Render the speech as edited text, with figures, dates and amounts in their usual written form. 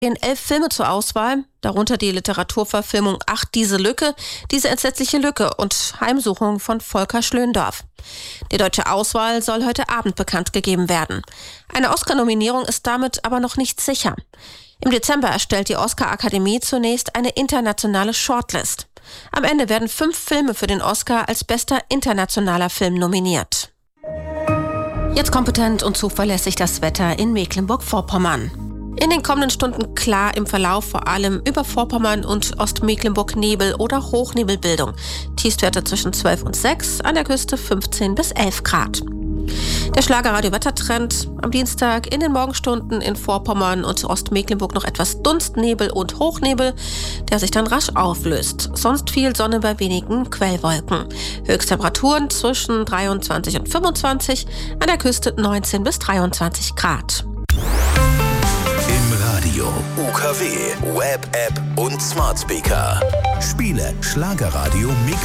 11 Filme zur Auswahl, darunter die Literaturverfilmung Ach, diese Lücke, diese entsetzliche Lücke und Heimsuchung von Volker Schlöndorff. Die deutsche Auswahl soll heute Abend bekannt gegeben werden. Eine Oscar-Nominierung ist damit aber noch nicht sicher. Im Dezember erstellt die Oscar-Akademie zunächst eine internationale Shortlist. Am Ende werden 5 Filme für den Oscar als bester internationaler Film nominiert. Jetzt kompetent und zuverlässig das Wetter in Mecklenburg-Vorpommern. In den kommenden Stunden klar im Verlauf, vor allem über Vorpommern und Ostmecklenburg Nebel oder Hochnebelbildung. Tiefstwerte zwischen 12 und 6, an der Küste 15 bis 11 Grad. Der Schlagerradio-Wettertrend am Dienstag in den Morgenstunden in Vorpommern und Ostmecklenburg noch etwas Dunstnebel und Hochnebel, der sich dann rasch auflöst. Sonst viel Sonne bei wenigen Quellwolken. Höchsttemperaturen zwischen 23 und 25, an der Küste 19 bis 23 Grad. Radio, UKW, Web-App und Smart Speaker. Spiele Schlagerradio